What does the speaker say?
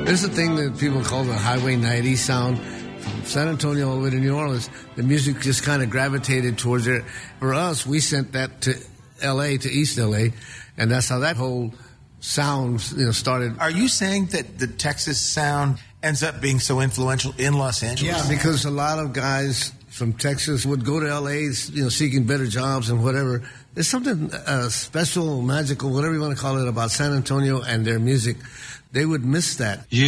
There's a thing that people call the Highway 90 sound. From San Antonio all the way to New Orleans, the music just kind of gravitated towards it. For us, we sent that to L.A., to East L.A., and that's how that whole sound started. Are you saying that the Texas sound ends up being so influential in Los Angeles? Yeah, because a lot of guys from Texas would go to L.A., seeking better jobs and whatever. There's something special, magical, whatever you want to call it, about San Antonio and their music. They would miss that.